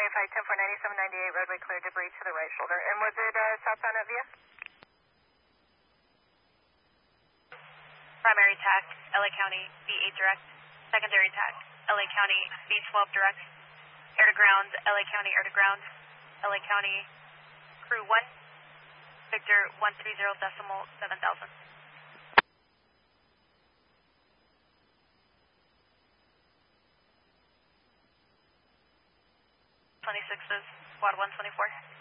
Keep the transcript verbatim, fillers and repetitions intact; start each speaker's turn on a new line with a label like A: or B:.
A: Verify ten four ninety-seven ninety-eight, roadway clear, debris to the right shoulder. And was it uh, southbound at V F?
B: Primary tack, L A County, V eight direct. Secondary tack, L A County, V twelve direct. Air to ground, L A County, air to ground. L A County, crew one. Victor one three zero decimal seven thousand. twenty-sixes, squad one twenty-four.